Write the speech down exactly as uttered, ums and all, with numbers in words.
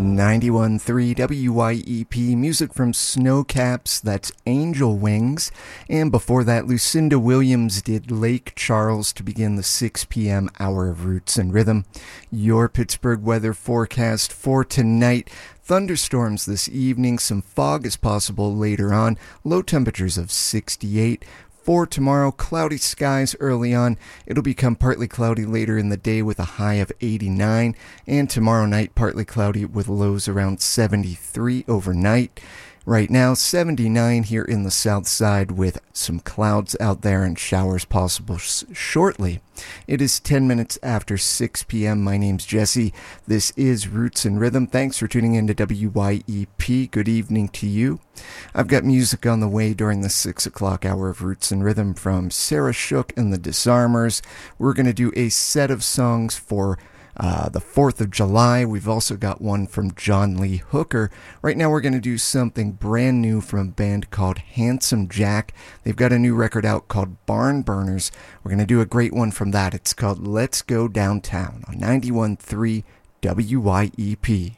ninety-one point three W Y E P, music from Snowcaps, that's Angel Wings. And before that, Lucinda Williams did Lake Charles to begin the six p.m. hour of Roots and Rhythm. Your Pittsburgh weather forecast for tonight: thunderstorms this evening, some fog is possible later on, low temperatures of sixty-eight. For tomorrow, cloudy skies early on. It'll become partly cloudy later in the day with a high of eighty-nine. And tomorrow night, partly cloudy with lows around seventy-three overnight. Right now, seventy-nine here in the south side with some clouds out there and showers possible sh- shortly. It is ten minutes after six p.m. My name's Jesse. This is Roots and Rhythm. Thanks for tuning in to W Y E P. Good evening to you. I've got music on the way during the six o'clock hour of Roots and Rhythm from Sarah Shook and the Disarmers. We're going to do a set of songs for Uh, the fourth of July. We've also got one from John Lee Hooker. Right now we're going to do something brand new from a band called Handsome Jack. They've got a new record out called Barn Burners. We're going to do a great one from that. It's called Let's Go Downtown on ninety-one point three W Y E P.